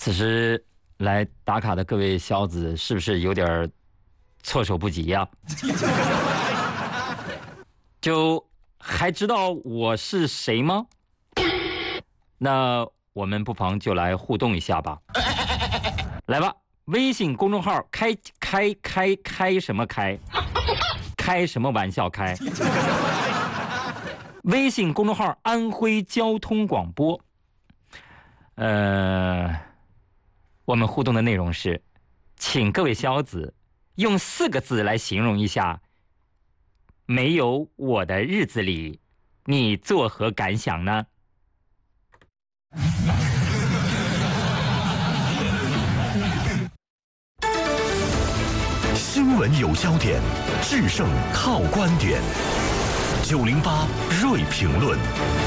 此时来打卡的各位小子，是不是有点措手不及呀？就还知道我是谁吗？那我们不妨就来互动一下吧。来吧，微信公众号开什么开？开什么玩笑开？微信公众号安徽交通广播。我们互动的内容是，请各位小子用4个字来形容一下没有我的日子里，你作何感想呢？ 新闻有焦点，制胜靠观点。908锐评论。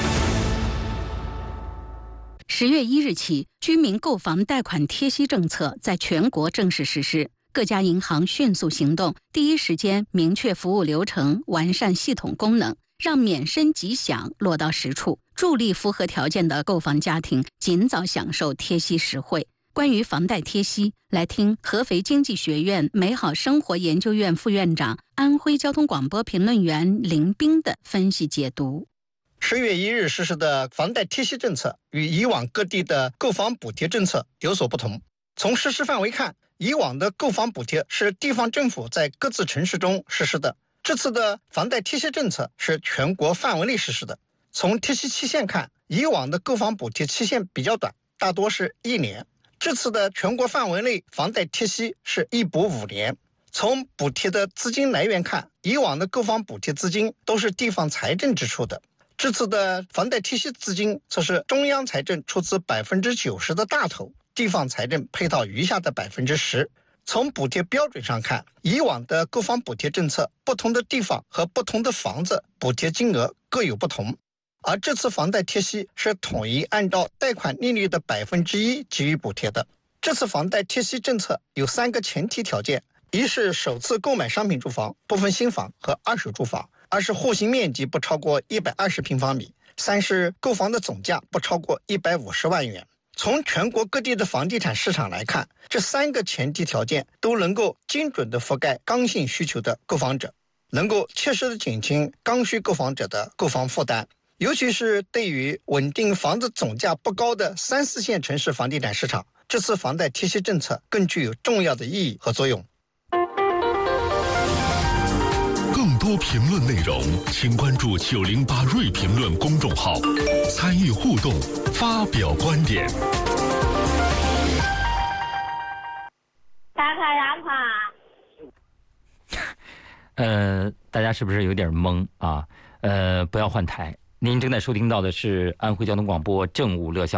10月1日起，居民购房贷款贴息政策在全国正式实施。各家银行迅速行动，第一时间明确服务流程，完善系统功能，让免申即享落到实处，助力符合条件的购房家庭尽早享受贴息实惠。关于房贷贴息，来听合肥经济学院美好生活研究院副院长、安徽交通广播评论员林斌的分析解读。 10月1日实施的房贷贴息政策与以往各地的购房补贴政策有所不同。从实施范围看，以往的购房补贴是地方政府在各自城市中实施的，这次的房贷贴息政策是全国范围内实施的。从贴息期限看，以往的购房补贴期限比较短，大多是1年。这次的全国范围内房贷贴息是一补5年。从补贴的资金来源看，以往的购房补贴资金都是地方财政支出的，这次的房贷贴息资金则是中央财政出资90%的大头，地方财政配套余下的10%。从补贴标准上看，以往的购房补贴政策，不同的地方和不同的房子补贴金额各有不同，而这次房贷贴息是统一按照贷款利率的1%给予补贴的。这次房贷贴息政策有3个前提条件：一是首次购买商品住房，不分新房和二手住房；二是户型面积不超过120平方米；三是购房的总价不超过150万元。从全国各地的房地产市场来看，这3个前提条件都能够精准地覆盖刚性需求的购房者，能够切实地减轻刚需购房者的购房负担。尤其是对于稳定房子总价不高的3、4线城市房地产市场，这次房贷贴息政策更具有重要的意义和作用。 更多评论内容，请关注908锐评论公众号，参与互动，发表观点。 打卡打卡。 大家是不是有点懵啊？不要换台。您正在收听到的是安徽交通广播正午乐消。